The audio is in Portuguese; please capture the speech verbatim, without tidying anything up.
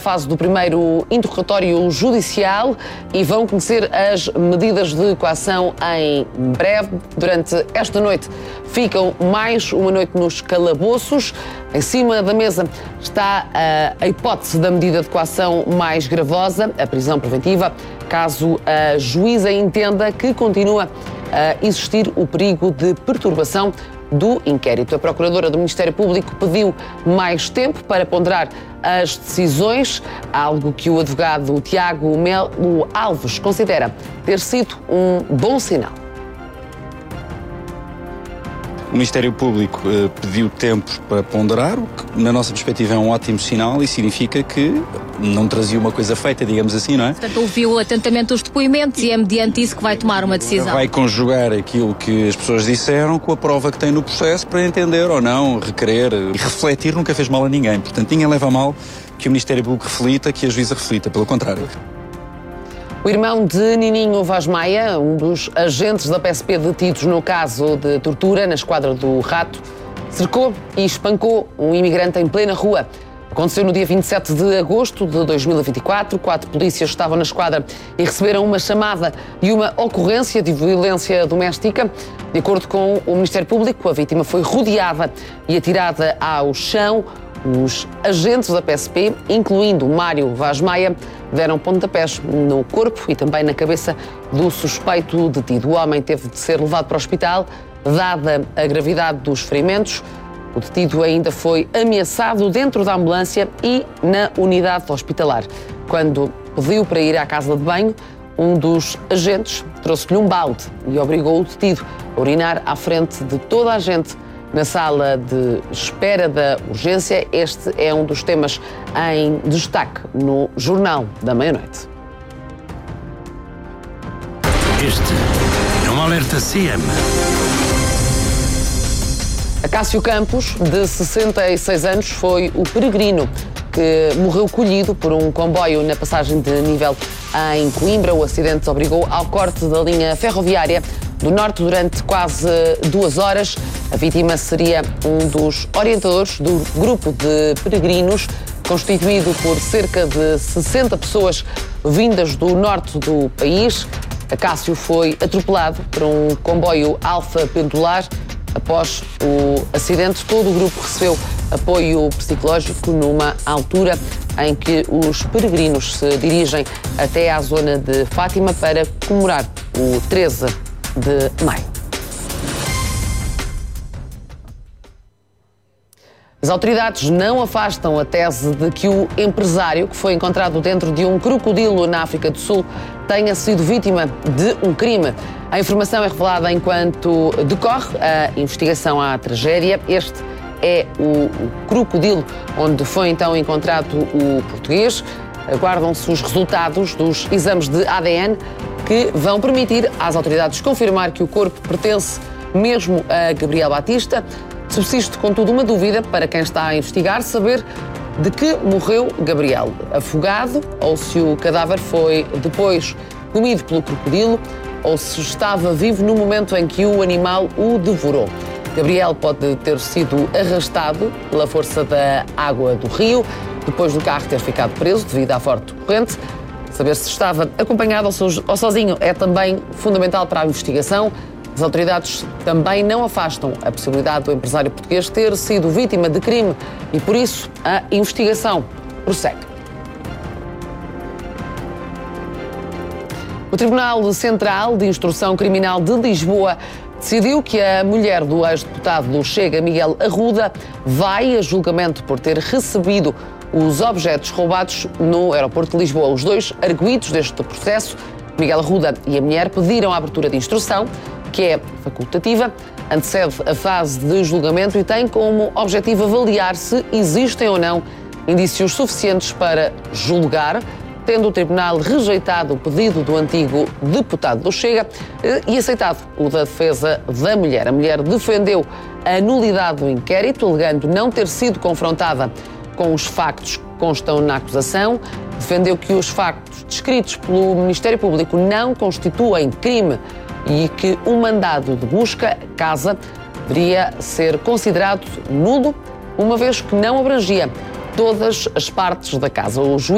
fase do primeiro interrogatório judicial e vão conhecer as medidas de coação em breve. Durante esta noite ficam mais uma noite nos calabouços. Em cima da mesa está a, a hipótese da medida de coação mais gravosa, a prisão preventiva, caso a juíza entenda que continua a existir o perigo de perturbação do inquérito. A Procuradora do Ministério Público pediu mais tempo para ponderar as decisões, algo que o advogado Tiago Melo Alves considera ter sido um bom sinal. O Ministério Público eh, pediu tempo para ponderar, o que, na nossa perspectiva, é um ótimo sinal e significa que não trazia uma coisa feita, digamos assim, não é? Portanto, ouviu atentamente os depoimentos e é mediante isso que vai tomar uma decisão. Vai conjugar aquilo que as pessoas disseram com a prova que tem no processo para entender ou não, requerer e refletir nunca fez mal a ninguém. Portanto, ninguém leva a mal que o Ministério Público reflita, que a juíza reflita, pelo contrário. O irmão de Nininho Vaz Maia, um dos agentes da P S P detidos no caso de tortura na esquadra do Rato, cercou e espancou um imigrante em plena rua. Aconteceu no dia vinte e sete de agosto de dois mil e vinte e quatro. Quatro polícias estavam na esquadra e receberam uma chamada de uma ocorrência de violência doméstica. De acordo com o Ministério Público, a vítima foi rodeada e atirada ao chão. Os agentes da P S P, incluindo Mário Vaz Maia, deram pontapés no corpo e também na cabeça do suspeito detido. O homem teve de ser levado para o hospital, dada a gravidade dos ferimentos. O detido ainda foi ameaçado dentro da ambulância e na unidade hospitalar. Quando pediu para ir à casa de banho, um dos agentes trouxe-lhe um balde e obrigou o detido a urinar à frente de toda a gente na sala de espera da urgência. Este é um dos temas em destaque no Jornal da Meia-Noite. Este é um alerta C M. Acácio Campos, de sessenta e seis anos, foi o peregrino que morreu colhido por um comboio na passagem de nível em Coimbra. O acidente obrigou ao corte da linha ferroviária do Norte durante quase duas horas. A vítima seria um dos orientadores do grupo de peregrinos, constituído por cerca de sessenta pessoas vindas do norte do país. Acácio foi atropelado por um comboio Alfa Pendular. Após o acidente, todo o grupo recebeu apoio psicológico numa altura em que os peregrinos se dirigem até à zona de Fátima para comemorar o treze de maio. As autoridades não afastam a tese de que o empresário que foi encontrado dentro de um crocodilo na África do Sul tenha sido vítima de um crime. A informação é revelada enquanto decorre a investigação à tragédia. Este é o crocodilo onde foi então encontrado o português. Aguardam-se os resultados dos exames de A D N que vão permitir às autoridades confirmar que o corpo pertence mesmo a Gabriel Batista. Subsiste, contudo, uma dúvida para quem está a investigar, saber de que morreu Gabriel, afogado, ou se o cadáver foi depois comido pelo crocodilo, ou se estava vivo no momento em que o animal o devorou. Gabriel pode ter sido arrastado pela força da água do rio, depois do carro ter ficado preso devido à forte corrente. Saber se estava acompanhado ou sozinho é também fundamental para a investigação. As autoridades também não afastam a possibilidade do empresário português ter sido vítima de crime e, por isso, a investigação prossegue. O Tribunal Central de Instrução Criminal de Lisboa decidiu que a mulher do ex-deputado do Chega, Miguel Arruda, vai a julgamento por ter recebido os objetos roubados no aeroporto de Lisboa. Os dois arguidos deste processo, Miguel Arruda e a mulher, pediram a abertura de instrução, que é facultativa, antecede a fase de julgamento e tem como objetivo avaliar se existem ou não indícios suficientes para julgar, tendo o Tribunal rejeitado o pedido do antigo deputado do Chega e aceitado o da defesa da mulher. A mulher defendeu a nulidade do inquérito, alegando não ter sido confrontada com os factos que constam na acusação, defendeu que os factos descritos pelo Ministério Público não constituem crime e que o mandado de busca casa deveria ser considerado nulo, uma vez que não abrangia todas as partes da casa. O juiz